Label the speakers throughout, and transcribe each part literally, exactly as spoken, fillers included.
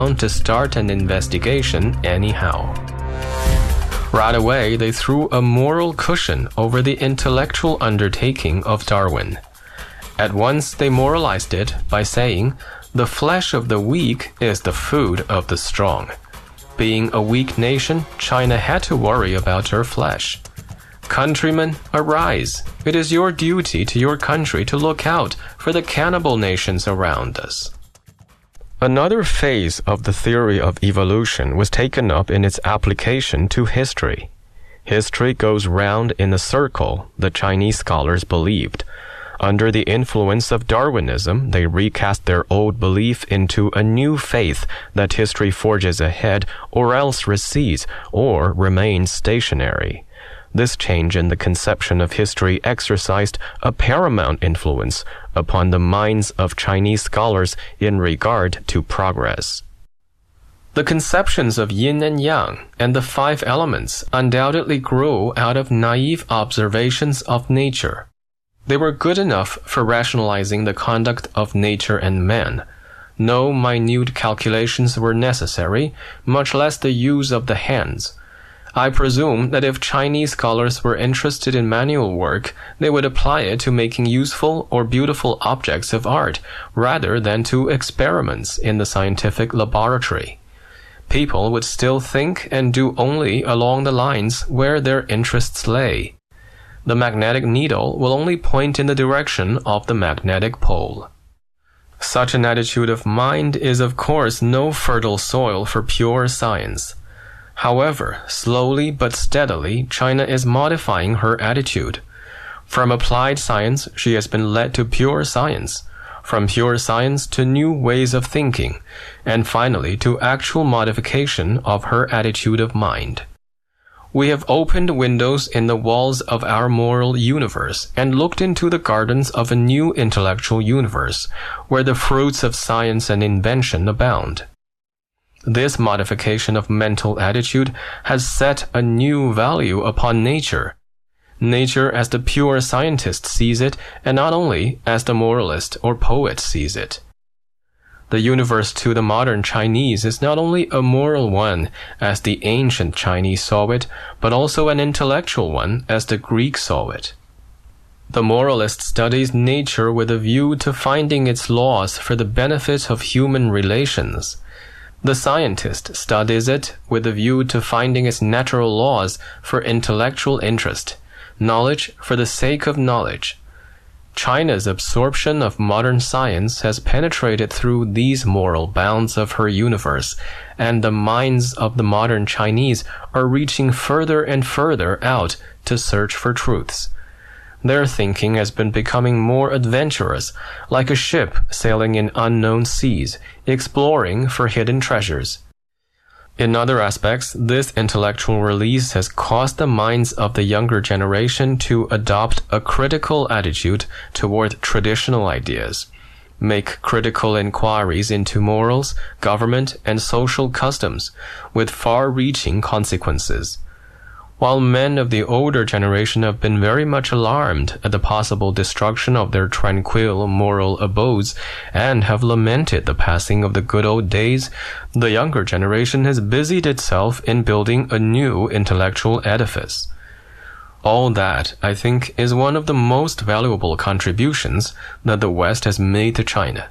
Speaker 1: to start an investigation anyhow. Right away, they threw a moral cushion over the intellectual undertaking of Darwin. At once, they moralized it by saying, "The flesh of the weak is the food of the strong." Being a weak nation, China had to worry about her flesh. Countrymen, arise. It is your duty to your country to look out for the cannibal nations around us. Another phase of the theory of evolution was taken up in its application to history. History goes round in a circle, the Chinese scholars believed. Under the influence of Darwinism, they recast their old belief into a new faith that history forges ahead or else recedes or remains stationary. This change in the conception of history exercised a paramount influence upon the minds of Chinese scholars in regard to progress. The conceptions of yin and yang and the five elements undoubtedly grew out of naive observations of nature. They were good enough for rationalizing the conduct of nature and man. No minute calculations were necessary, much less the use of the hands. I presume that if Chinese scholars were interested in manual work, they would apply it to making useful or beautiful objects of art rather than to experiments in the scientific laboratory. People would still think and do only along the lines where their interests lay. The magnetic needle will only point in the direction of the magnetic pole. Such an attitude of mind is of course no fertile soil for pure science. However, slowly but steadily, China is modifying her attitude. From applied science, she has been led to pure science, from pure science to new ways of thinking, and finally to actual modification of her attitude of mind. We have opened windows in the walls of our moral universe and looked into the gardens of a new intellectual universe, where the fruits of science and invention abound. This modification of mental attitude has set a new value upon nature. Nature as the pure scientist sees it, and not only as the moralist or poet sees it. The universe to the modern Chinese is not only a moral one, as the ancient Chinese saw it, but also an intellectual one, as the Greeks saw it. The moralist studies nature with a view to finding its laws for the benefit of human relations. The scientist studies it with a view to finding its natural laws for intellectual interest, knowledge for the sake of knowledge. China's absorption of modern science has penetrated through these moral bounds of her universe, and the minds of the modern Chinese are reaching further and further out to search for truths. Their thinking has been becoming more adventurous, like a ship sailing in unknown seas, exploring for hidden treasures. In other aspects, this intellectual release has caused the minds of the younger generation to adopt a critical attitude toward traditional ideas, make critical inquiries into morals, government, and social customs, with far-reaching consequences. While men of the older generation have been very much alarmed at the possible destruction of their tranquil moral abodes and have lamented the passing of the good old days, the younger generation has busied itself in building a new intellectual edifice. All that, I think, is one of the most valuable contributions that the West has made to China.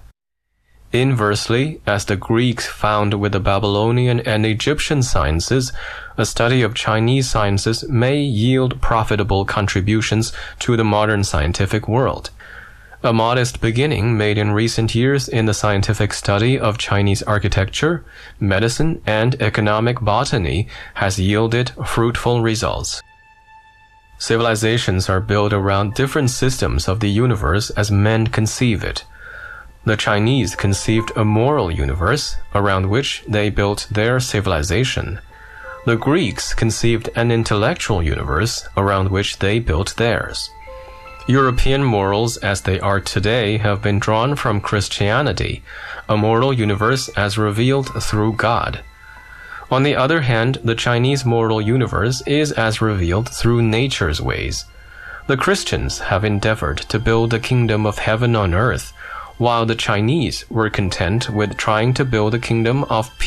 Speaker 1: Inversely, as the Greeks found with the Babylonian and Egyptian sciences, a study of Chinese sciences may yield profitable contributions to the modern scientific world. A modest beginning made in recent years in the scientific study of Chinese architecture, medicine, and economic botany has yielded fruitful results. Civilizations are built around different systems of the universe as men conceive it. The Chinese conceived a moral universe around which they built their civilization. The Greeks conceived an intellectual universe around which they built theirs. European morals as they are today have been drawn from Christianity, a moral universe as revealed through God. On the other hand, the Chinese moral universe is as revealed through nature's ways. The Christians have endeavored to build the kingdom of heaven on earth, while the Chinese were content with trying to build a kingdom of peace